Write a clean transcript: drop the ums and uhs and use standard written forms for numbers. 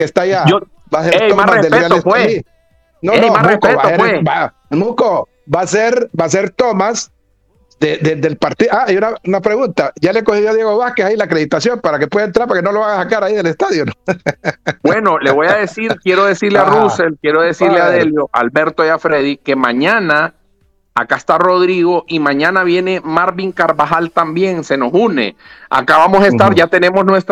que está allá, Yo, va a ser más Thomas del Real respeto, pues. Estelí. No, Más Muco, respeto, pues. Muco, va a ser Thomas del partido. Ah, hay una pregunta. Ya le cogí a Diego Vázquez ahí la acreditación para que pueda entrar, para que no lo van a sacar ahí del estadio, ¿no? Bueno, le voy a decir, quiero decirle a Ah, Russell, quiero a decirle a ver. Delio, a Alberto y a Freddy, que mañana, acá está Rodrigo, y mañana viene Marvin Carvajal también, se nos une. Acá vamos a estar, ya tenemos nuestra